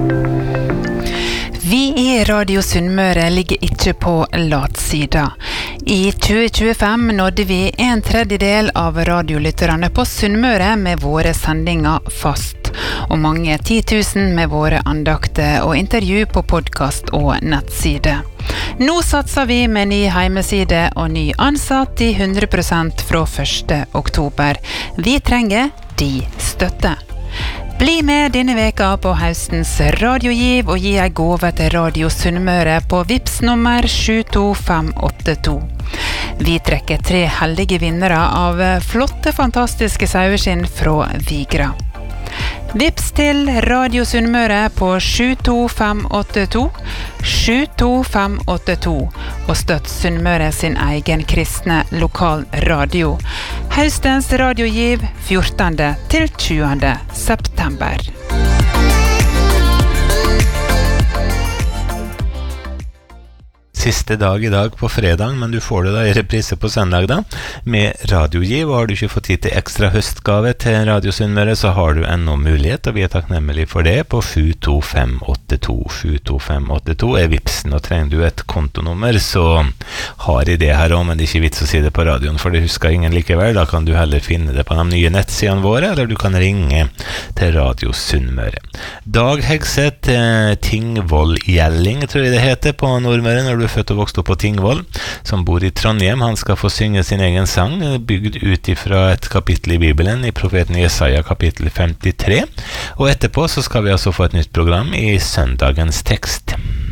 Vi i Radio Sunnmøre ligger ikke på latsida. I 2025 nådde vi 1/3 av radiolytterne på Sunnmøre med våre sendinger fast, og mange 10 000 med våre andakter og intervju på podcast og nettside. Nå satser vi med ny hjemmeside og ny ansatt i 100% fra 1. oktober. Vi trenger de støtte. Bli med denne veka på høstens radiogiv og gi en gave til Radio Sunnmøre på Vips nummer 72582. Vi trekker 3 heldige vinnere av flotte, fantastiske saueskinn fra Vigra. Vips til Radio Sunnmøre på 72582, 72582, og støtt Sunnmøre sin egen kristne lokal radio. Høstens radiogiv 14. til 20. september. Siste dag i dag på fredag, men du får det da i reprise på søndag da, med radiogiv, og har du ikke fått tid til ekstra høstgave til Radio Sunnmøre, så har du ennå mulighet, og vi takknemmelige for det, på 72582. 72582 vipsen, og trenger du et kontonummer, så har jeg det her også, men det ikke vits å si det på radioen, for det husker ingen likevel. Da kan du heller finne det på de nye nettsidene våre, eller du kan ringe til Radio Sunnmøre. Dag Hegseth, Tingvoll Gjelling, tror jeg det heter på Nordmøre, når du født og vokst opp på Tingvoll, som bor i Trondheim. Han skal få synge sin egen sang, bygd ut ifra et kapittel i Bibelen, i profeten Jesaja kapittel 53. Og etterpå så skal vi altså få et nytt program i søndagens tekst.